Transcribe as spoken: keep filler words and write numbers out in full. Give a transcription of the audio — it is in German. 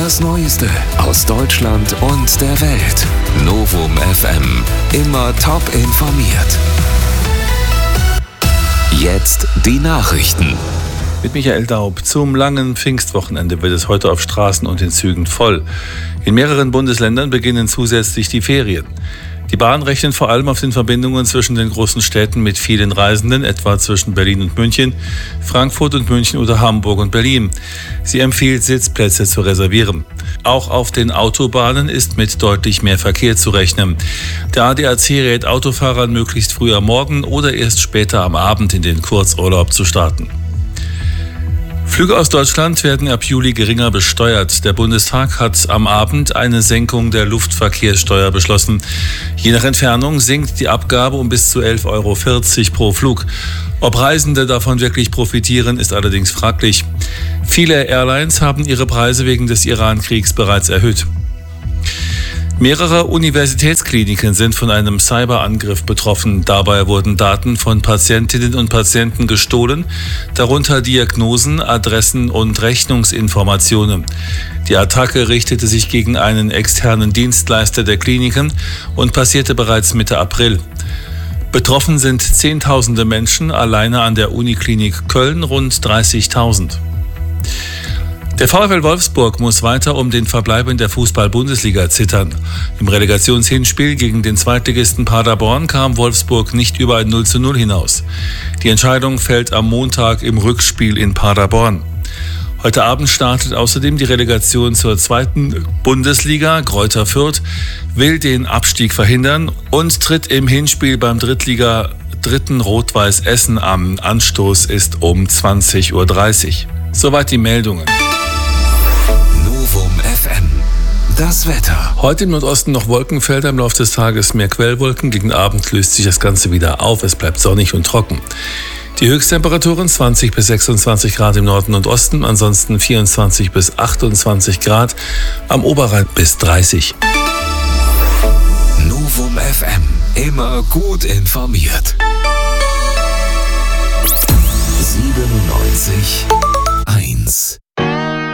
Das Neueste aus Deutschland und der Welt. Novum F M. Immer top informiert. Jetzt die Nachrichten. Mit Michael Daub. Zum langen Pfingstwochenende wird es heute auf Straßen und in Zügen voll. In mehreren Bundesländern beginnen zusätzlich die Ferien. Die Bahn rechnet vor allem auf den Verbindungen zwischen den großen Städten mit vielen Reisenden, etwa zwischen Berlin und München, Frankfurt und München oder Hamburg und Berlin. Sie empfiehlt, Sitzplätze zu reservieren. Auch auf den Autobahnen ist mit deutlich mehr Verkehr zu rechnen. Der A D A C rät Autofahrern, möglichst früh am Morgen oder erst später am Abend in den Kurzurlaub zu starten. Flüge aus Deutschland werden ab Juli geringer besteuert. Der Bundestag hat am Abend eine Senkung der Luftverkehrssteuer beschlossen. Je nach Entfernung sinkt die Abgabe um bis zu elf Euro vierzig pro Flug. Ob Reisende davon wirklich profitieren, ist allerdings fraglich. Viele Airlines haben ihre Preise wegen des Iran-Kriegs bereits erhöht. Mehrere Universitätskliniken sind von einem Cyberangriff betroffen. Dabei wurden Daten von Patientinnen und Patienten gestohlen, darunter Diagnosen, Adressen und Rechnungsinformationen. Die Attacke richtete sich gegen einen externen Dienstleister der Kliniken und passierte bereits Mitte April. Betroffen sind Zehntausende Menschen, alleine an der Uniklinik Köln rund dreißigtausend. Der VfL Wolfsburg muss weiter um den Verbleib in der Fußball-Bundesliga zittern. Im Relegationshinspiel gegen den Zweitligisten Paderborn kam Wolfsburg nicht über ein null zu null hinaus. Die Entscheidung fällt am Montag im Rückspiel in Paderborn. Heute Abend startet außerdem die Relegation zur zweiten Bundesliga. Greuther Fürth will den Abstieg verhindern und tritt im Hinspiel beim Drittliga Dritten Rot-Weiß Essen am. Anstoß ist um zwanzig Uhr dreißig. Soweit die Meldungen. Novum F M. Das Wetter. Heute im Nordosten noch Wolkenfelder, im Laufe des Tages mehr Quellwolken. Gegen Abend löst sich das Ganze wieder auf. Es bleibt sonnig und trocken. Die Höchsttemperaturen zwanzig bis sechsundzwanzig Grad im Norden und Osten, ansonsten vierundzwanzig bis achtundzwanzig Grad, am Oberrhein bis dreißig. Novum F M. Immer gut informiert. siebenundneunzig